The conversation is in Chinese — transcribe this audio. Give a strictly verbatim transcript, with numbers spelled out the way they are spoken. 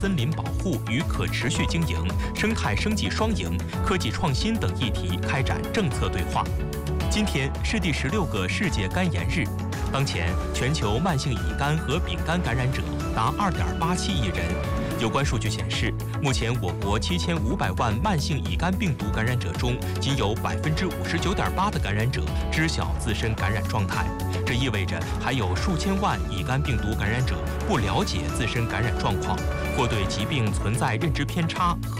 森林保护与可持续经营、生态生计双赢、科技创新等议题开展政策对话。今天是第十六个世界肝炎日，当前全球慢性乙肝和丙肝感染者达二点八七亿人。有关数据显示，目前我国七千五百万慢性乙肝病毒感染者中，仅有百分之五十九点八的感染者知晓自身感染状态。这意味着还有数千万乙肝病毒感染者不了解自身感染状况，或对疾病存在认知偏差和